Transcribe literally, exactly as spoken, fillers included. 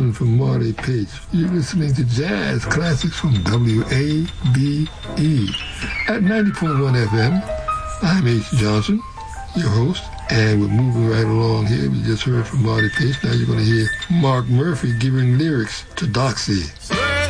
coming from Marty Page. You're listening to Jazz Classics from W A B E at ninety point one F M. I'm H. Johnson, your host, and we're moving right along here. We just heard from Marty Page. Now you're going to hear Mark Murphy giving lyrics to Doxy.